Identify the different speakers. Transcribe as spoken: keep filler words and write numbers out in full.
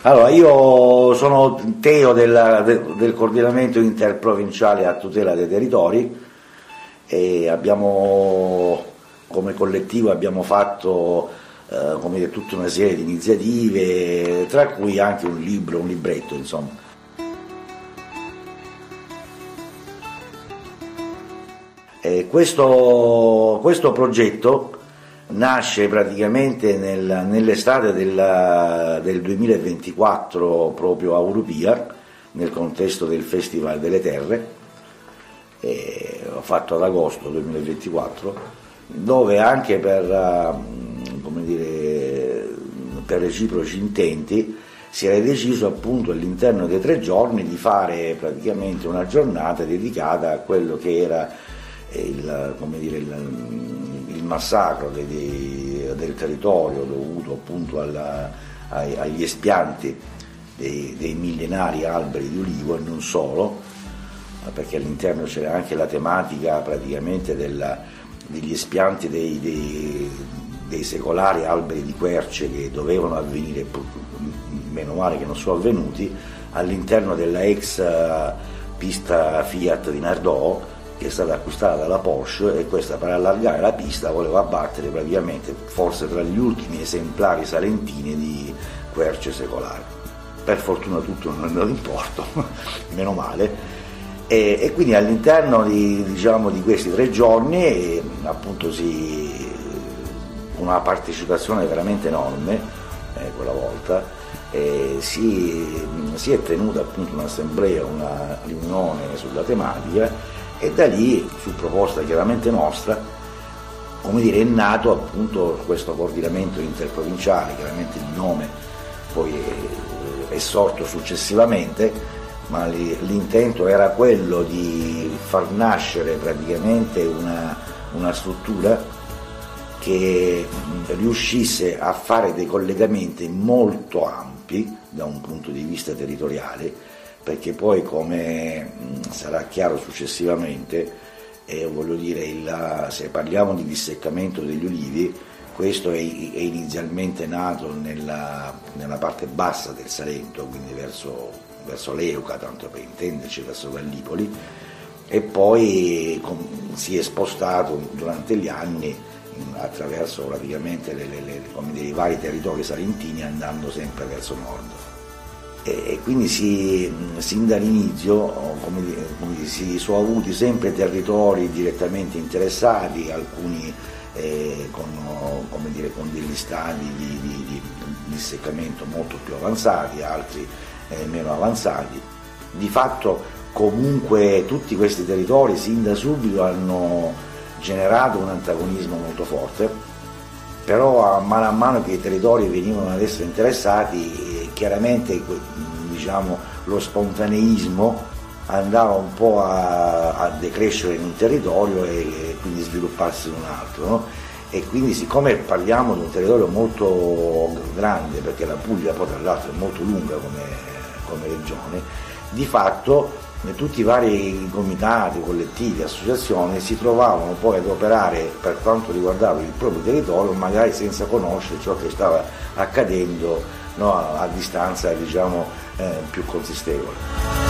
Speaker 1: Allora, io sono Teo della, de, del coordinamento interprovinciale a tutela dei territori e abbiamo, come collettivo abbiamo fatto eh, come dire, tutta una serie di iniziative, tra cui anche un libro, un libretto, insomma. E questo, questo progetto nasce praticamente nel, nell'estate del, del duemilaventiquattro proprio a Urupia, nel contesto del Festival delle Terre, eh, fatto ad agosto duemilaventiquattro, dove anche per, come dire, per reciproci intenti si era deciso appunto all'interno dei tre giorni di fare praticamente una giornata dedicata a quello che era il, come dire, il, il massacro de, de, del territorio dovuto appunto alla, ai, agli espianti dei, dei millenari alberi di ulivo e non solo, perché all'interno c'era anche la tematica praticamente della, degli espianti dei, dei, dei secolari alberi di querce che dovevano avvenire, meno male che non sono avvenuti, all'interno della ex pista Fiat di Nardò, che è stata acquistata dalla Porsche, e questa, per allargare la pista, voleva abbattere praticamente forse tra gli ultimi esemplari salentini di querce secolari. Per fortuna tutto non è andato in porto, meno male, e, e quindi all'interno di, diciamo, di questi tre giorni eh, appunto si, una partecipazione veramente enorme eh, quella volta, eh, si, si è tenuta appunto un'assemblea, una riunione sulla tematica, e da lì, su proposta chiaramente nostra, come dire, è nato appunto questo coordinamento interprovinciale. Chiaramente il nome poi è, è sorto successivamente, ma l'intento era quello di far nascere praticamente una, una struttura che riuscisse a fare dei collegamenti molto ampi da un punto di vista territoriale, perché poi, come sarà chiaro successivamente, eh, voglio dire, il, se parliamo di disseccamento degli ulivi, questo è, è inizialmente nato nella, nella parte bassa del Salento, quindi verso, verso Leuca, tanto per intenderci, verso Gallipoli, e poi com, si è spostato durante gli anni attraverso praticamente le, le, le, come dire, i vari territori salentini, andando sempre verso nord. E quindi si, sin dall'inizio come dire, come dire, si sono avuti sempre territori direttamente interessati, alcuni eh, con, come dire, con degli stadi di, di, di disseccamento molto più avanzati, altri eh, meno avanzati. Di fatto comunque tutti questi territori sin da subito hanno generato un antagonismo molto forte, però a mano a mano che i territori venivano ad essere interessati, chiaramente diciamo, lo spontaneismo andava un po' a, a decrescere in un territorio e, e quindi svilupparsi in un altro, no? E quindi, siccome parliamo di un territorio molto grande, perché la Puglia poi tra l'altro è molto lunga come, come regione, di fatto tutti i vari comitati, collettivi, associazioni si trovavano poi ad operare per quanto riguardava il proprio territorio, magari senza conoscere ciò che stava accadendo, no, a, a distanza, diciamo, eh, più consistevole.